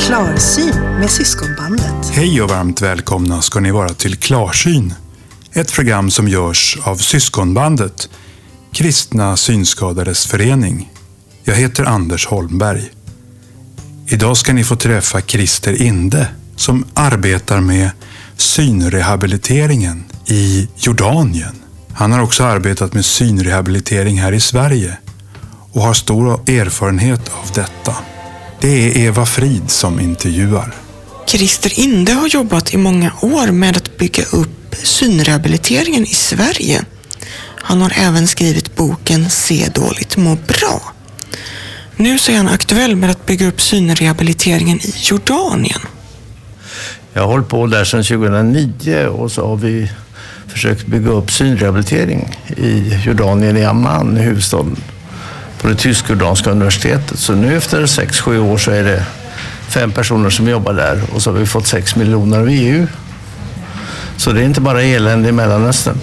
Klarsyn med Syskonbandet. Hej och varmt välkomna ska ni vara till Klarsyn. Ett program som görs av Syskonbandet, Kristna synskadades förening. Jag heter Anders Holmberg. Idag ska ni få träffa Christer Inde som arbetar med synrehabiliteringen i Jordanien. Han har också arbetat med synrehabilitering här i Sverige och har stor erfarenhet av detta. Det är Eva Frid som intervjuar. Christer Inde har jobbat i många år med att bygga upp synrehabiliteringen i Sverige. Han har även skrivit boken Se dåligt, må bra. Nu så är han aktuell med att bygga upp synrehabiliteringen i Jordanien. Jag har hållit på där sedan 2009 och så har vi försökt bygga upp synrehabilitering i Jordanien, i Amman, i huvudstaden, på det tysk-jordanska universitetet. Så nu efter 6-7 år så är det 5 personer som jobbar där och så har vi fått 6 miljoner av EU. Så det är inte bara elände i Mellanöstern.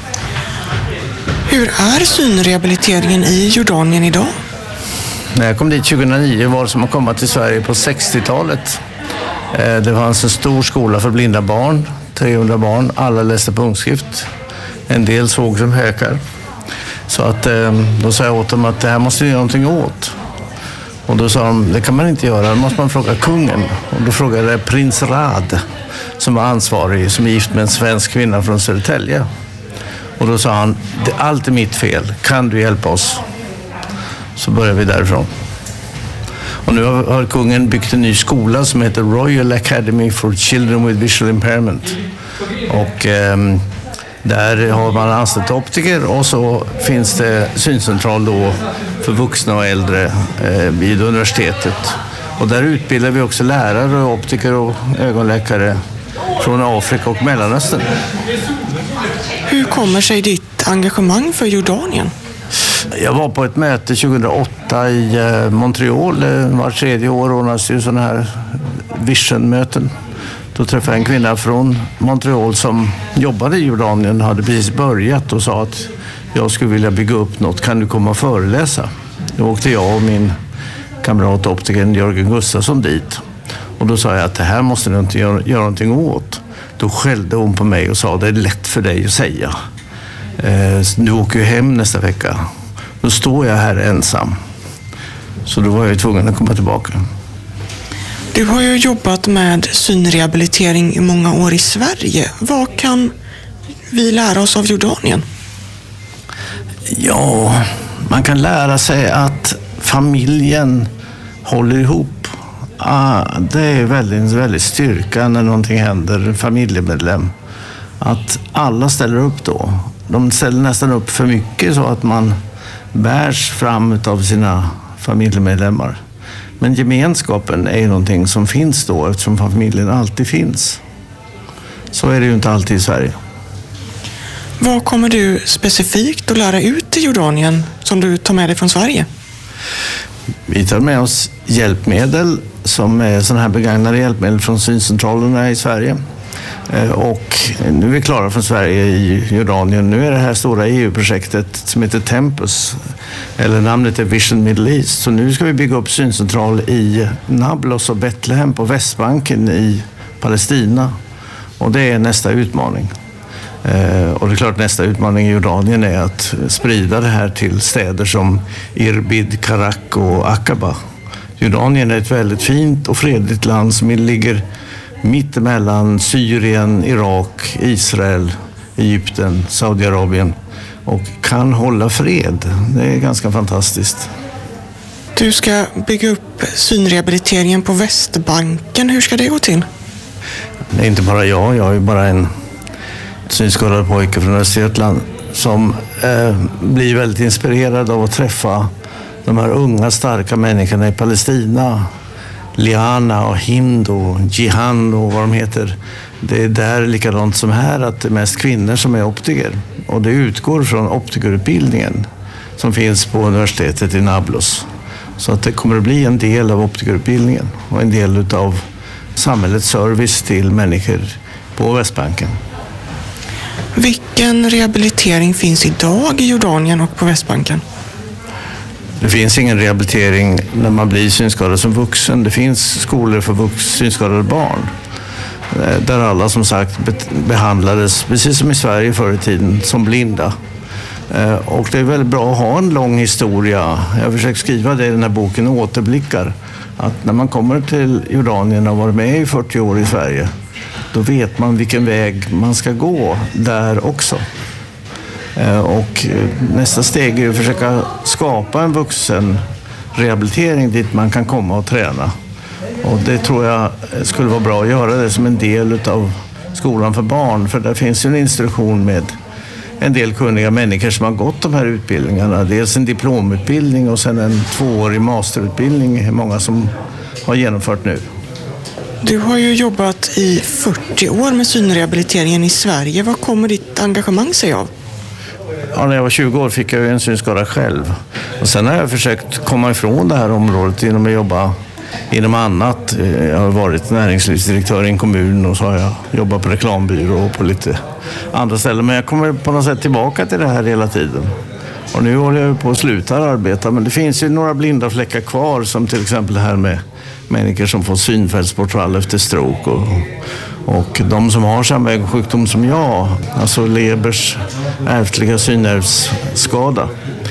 Hur är synrehabiliteringen i Jordanien idag? När jag kom dit 2009 var det som att komma till Sverige på 60-talet. Det fanns en stor skola för blinda barn, 300 barn, alla läste punktskrift. En del såg som hökar. Så att då sa jag åt dem att det här måste vi göra någonting åt. Och då sa de, det kan man inte göra, då måste man fråga kungen. Och då frågade jag prins Rad, som var ansvarig, som är gift med en svensk kvinna från Södertälje. Och då sa han, allt är mitt fel, kan du hjälpa oss? Så började vi därifrån. Och nu har kungen byggt en ny skola som heter Royal Academy for Children with Visual Impairment. Och där har man anställt optiker och så finns det syncentral då för vuxna och äldre vid universitetet. Och där utbildar vi också lärare, optiker och ögonläkare från Afrika och Mellanöstern. Hur kommer sig ditt engagemang för Jordanien? Jag var på ett möte 2008 i Montreal. Var 3:e år ordnas ju sådana här vision-möten. Då träffade jag en kvinna från Montreal som jobbade i Jordanien, hade precis börjat och sa att jag skulle vilja bygga upp något, kan du komma och föreläsa? Då åkte jag och min kamrat optikern Jörgen Gustafsson dit. Och då sa jag att det här måste du inte göra någonting åt. Då skällde hon på mig och sa, det är lätt för dig att säga. Du åker ju hem nästa vecka. Då står jag här ensam. Så då var jag tvungen att komma tillbaka. Du har ju jobbat med synrehabilitering i många år i Sverige. Vad kan vi lära oss av Jordanien? Ja, man kan lära sig att familjen håller ihop. Det är väldigt styrka när någonting händer, en familjemedlem. Att alla ställer upp då. De ställer nästan upp för mycket så att man bärs fram av sina familjemedlemmar. Men gemenskapen är ju någonting som finns då eftersom familjen alltid finns. Så är det ju inte alltid i Sverige. Vad kommer du specifikt att lära ut i Jordanien som du tar med dig från Sverige? Vi tar med oss hjälpmedel som är sådana här begagnade hjälpmedel från syncentralerna i Sverige. Och nu är vi klara från Sverige i Jordanien. Nu är det här stora EU-projektet som heter Tempus, eller namnet är Vision Middle East. Så nu ska vi bygga upp syncentral i Nablus och Betlehem på Västbanken i Palestina. Och det är nästa utmaning. Och det är klart nästa utmaning i Jordanien är att sprida det här till städer som Irbid, Karak och Aqaba. Jordanien är ett väldigt fint och fredligt land som ligger mitt emellan Syrien, Irak, Israel, Egypten, Saudiarabien och kan hålla fred. Det är ganska fantastiskt. Du ska bygga upp synrehabiliteringen på Västbanken. Hur ska det gå till? Det är inte bara jag är ju bara en synskadad pojke från Östergötland som blir väldigt inspirerad av att träffa de här unga starka människorna i Palestina. Liana och Hind och Jihan och vad de heter. Det är där likadant som här att det är mest kvinnor som är optiker. Och det utgår från optikerutbildningen som finns på universitetet i Nablus. Så att det kommer att bli en del av optikerutbildningen och en del av samhällets service till människor på Västbanken. Vilken rehabilitering finns idag i Jordanien och på Västbanken? Det finns ingen rehabilitering när man blir synskadad som vuxen. Det finns skolor för synskadade barn där alla som sagt behandlades, precis som i Sverige förr i tiden, som blinda. Och det är väldigt bra att ha en lång historia. Jag försöker skriva det i den här boken Återblickar. Att när man kommer till Jordanien och har varit med i 40 år i Sverige, då vet man vilken väg man ska gå där också. Och nästa steg är att försöka skapa en vuxen rehabilitering dit man kan komma och träna. Och det tror jag skulle vara bra att göra det som en del av skolan för barn. För där finns ju en institution med en del kunniga människor som har gått de här utbildningarna. Dels en diplomutbildning och sen en 2-årig masterutbildning. Många som har genomfört nu. Du har ju jobbat i 40 år med synrehabiliteringen i Sverige. Vad kommer ditt engagemang sig av? Ja, när jag var 20 år fick jag ju en synskada själv. Och sen har jag försökt komma ifrån det här området genom att jobba inom annat. Jag har varit näringslivsdirektör i en kommun och så har jag jobbat på reklambyrå och på lite andra ställen. Men jag kommer på något sätt tillbaka till det här hela tiden. Och nu håller jag på att sluta arbeta. Men det finns ju några blinda fläckar kvar, som till exempel det här med människor som får synfältsbortfall efter stroke och de som har samma sjukdom som jag, alltså Lebers ärftliga synnervsskada.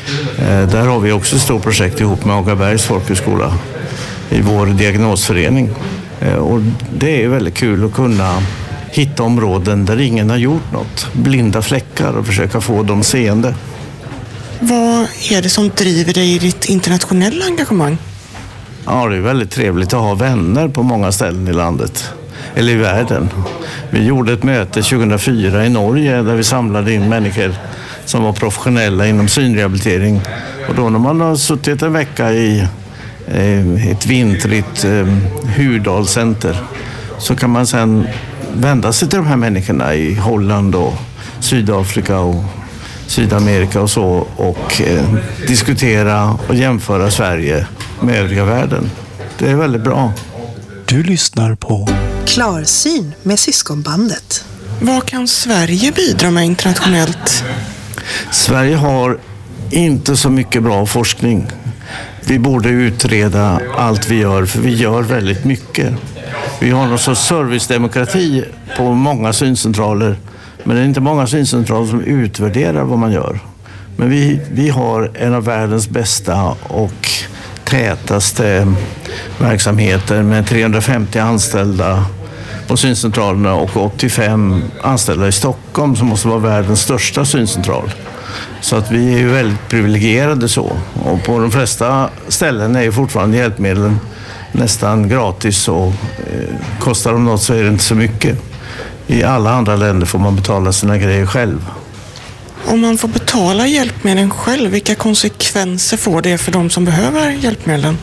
Där har vi också ett stort projekt ihop med Agabergs folkhögskola i vår diagnosförening. Och det är väldigt kul att kunna hitta områden där ingen har gjort något. Blinda fläckar och försöka få dem seende. Vad är det som driver dig i ditt internationella engagemang? Ja, det är väldigt trevligt att ha vänner på många ställen i landet, eller i världen. Vi gjorde ett möte 2004 i Norge där vi samlade in människor som var professionella inom synrehabilitering. Och då när man har suttit en vecka i ett vintrigt Hurdalcenter så kan man sedan vända sig till de här människorna i Holland och Sydafrika och Sydamerika och så och diskutera och jämföra Sverige med övriga världen. Det är väldigt bra. Du lyssnar på Klarsyn med Syskonbandet. Vad kan Sverige bidra med internationellt? Sverige har inte så mycket bra forskning. Vi borde utreda allt vi gör, för vi gör väldigt mycket. Vi har någon sorts servicedemokrati på många syncentraler, men det är inte många syncentraler som utvärderar vad man gör. Men vi har en av världens bästa och tätaste verksamheter med 350 anställda på syncentralerna och 85 anställda i Stockholm som måste vara världens största syncentral. Så att vi är ju väldigt privilegierade så. Och på de flesta ställen är ju fortfarande hjälpmedlen nästan gratis och kostar de något så är det inte så mycket. I alla andra länder får man betala sina grejer själv. Om man får betala hjälpmedlen själv, vilka konsekvenser får det för de som behöver hjälpmedlen?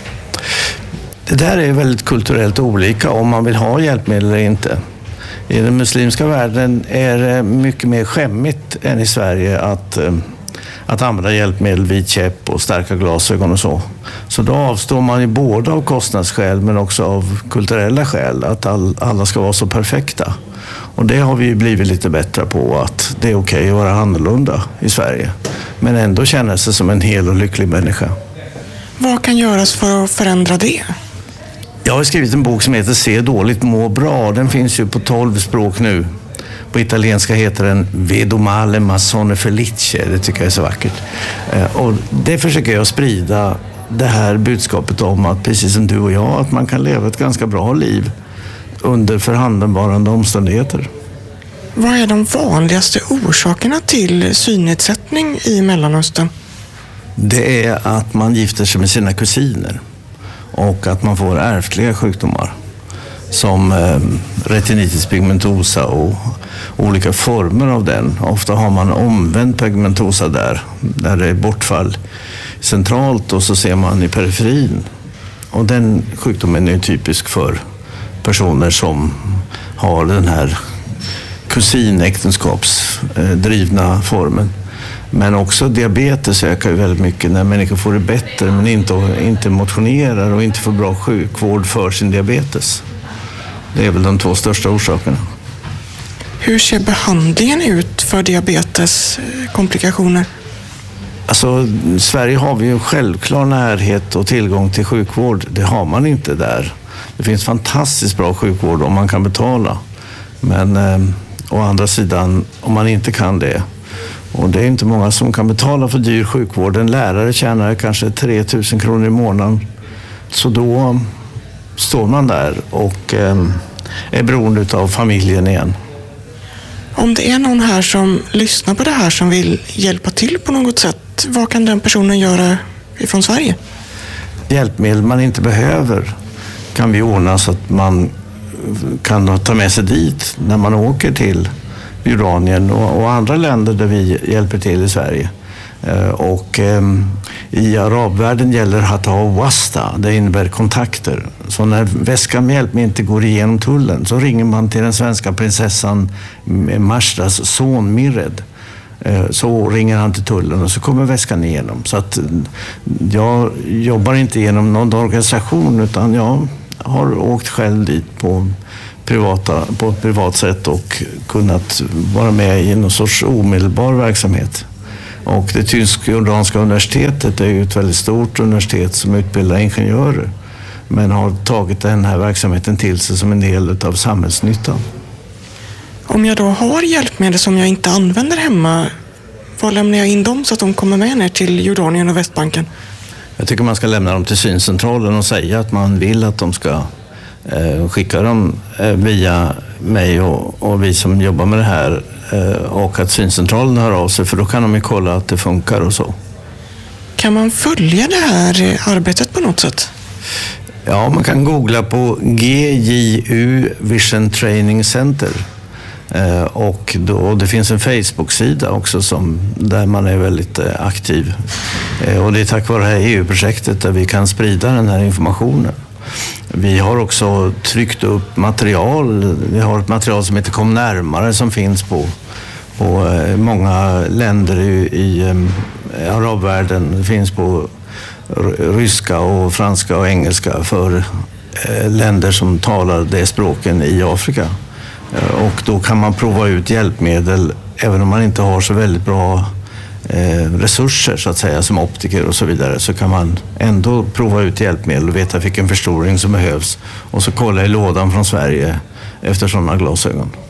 Det där är väldigt kulturellt olika om man vill ha hjälpmedel eller inte. I den muslimska världen är det mycket mer skämmigt än i Sverige att använda hjälpmedel, vit käpp och starka glasögon och så. Så då avstår man ju både av kostnadsskäl men också av kulturella skäl, att alla ska vara så perfekta. Och det har vi blivit lite bättre på, att det är okej att vara annorlunda i Sverige. Men ändå känna sig som en hel och lycklig människa. Vad kan göras för att förändra det? Jag har skrivit en bok som heter Se dåligt, må bra. Den finns ju på 12 språk nu. På italienska heter den Vedo male ma sono felice. Det tycker jag är så vackert. Och det försöker jag sprida, det här budskapet om att precis som du och jag, att man kan leva ett ganska bra liv under förhandenvarande omständigheter. Vad är de vanligaste orsakerna till synnedsättning i Mellanöstern? Det är att man gifter sig med sina kusiner och att man får ärftliga sjukdomar som retinitis pigmentosa och olika former av den. Ofta har man omvänd pigmentosa där det är bortfall centralt och så ser man i periferin. Och den sjukdomen är typisk för personer som har den här kusinäktenskapsdrivna formen. Men också diabetes ökar ju väldigt mycket när människor får det bättre men inte motionerar och inte får bra sjukvård för sin diabetes. Det är väl de 2 största orsakerna. Hur ser behandlingen ut för diabeteskomplikationer? Alltså, i Sverige har vi ju självklar närhet och tillgång till sjukvård. Det har man inte där. Det finns fantastiskt bra sjukvård om man kan betala. Men å andra sidan, om man inte kan det, och det är inte många som kan betala för dyr sjukvård. En lärare tjänar kanske 3 000 kronor i månaden. Så då står man där och är beroende av familjen igen. Om det är någon här som lyssnar på det här som vill hjälpa till på något sätt, vad kan den personen göra ifrån Sverige? Hjälpmedel man inte behöver kan vi ordna så att man kan ta med sig dit när man åker till Jordanien och andra länder där vi hjälper till i Sverige. Och i arabvärlden gäller att ha wasta, det innebär kontakter. Så när väskan med hjälp inte går igenom tullen så ringer man till den svenska prinsessan Mashdas son Mired. Så ringer han till tullen och så kommer väskan igenom. Så att jag jobbar inte genom någon organisation, utan jag har åkt själv dit på ett privat sätt och kunnat vara med i någon sorts omedelbar verksamhet. Och det tysk-jordanska universitetet är ju ett väldigt stort universitet som utbildar ingenjörer, men har tagit den här verksamheten till sig som en del av samhällsnyttan. Om jag då har hjälpmedel som jag inte använder hemma, var lämnar jag in dem så att de kommer med ner till Jordanien och Västbanken? Jag tycker man ska lämna dem till syncentralen och säga att man vill att de ska skicka dem via mig och vi som jobbar med det här, och att syncentralen hör av sig, för då kan de ju kolla att det funkar och så. Kan man följa det här arbetet på något sätt? Ja, man kan googla på GJU Vision Training Center. Och det finns en Facebook-sida också där man är väldigt aktiv. Och det är tack vare det här EU-projektet där vi kan sprida den här informationen. Vi har också tryckt upp material. Vi har ett material som heter Kom närmare som finns på många länder i arabvärlden. Det finns på ryska och franska och engelska för länder som talar det språken i Afrika. Och då kan man prova ut hjälpmedel även om man inte har så väldigt bra resurser så att säga, som optiker och så vidare, så kan man ändå prova ut hjälpmedel och veta vilken förstoring som behövs och så kolla i lådan från Sverige efter sådana glasögon.